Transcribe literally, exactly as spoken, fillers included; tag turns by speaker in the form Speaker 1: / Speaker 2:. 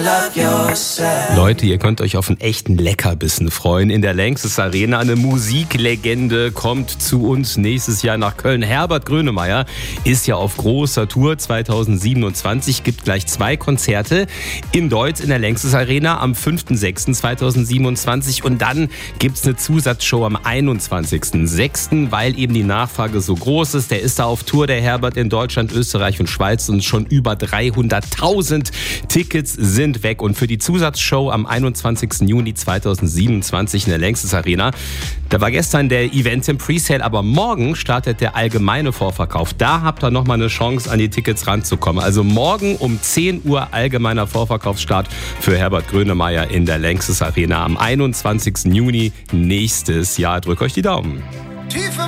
Speaker 1: Leute, ihr könnt euch auf einen echten Leckerbissen freuen. In der Lanxess Arena eine Musiklegende kommt zu uns nächstes Jahr nach Köln. Herbert Grönemeyer ist ja auf großer Tour zweitausendsiebenundzwanzig, gibt gleich zwei Konzerte in Deutsch in der Lanxess Arena am fünften sechsten zweitausendsiebenundzwanzig und dann gibt's eine Zusatzshow am einundzwanzigsten sechsten, weil eben die Nachfrage so groß ist. Der ist da auf Tour, der Herbert, in Deutschland, Österreich und Schweiz und schon über dreihunderttausend Tickets sind weg. Und für die Zusatzshow am einundzwanzigsten Juni zweitausendsiebenundzwanzig in der Lanxess Arena, da war gestern der Event im Presale, aber morgen startet der allgemeine Vorverkauf. Da habt ihr nochmal eine Chance, an die Tickets ranzukommen. Also morgen um zehn Uhr allgemeiner Vorverkaufsstart für Herbert Grönemeyer in der Lanxess Arena am einundzwanzigsten Juni nächstes Jahr. Drückt euch die Daumen.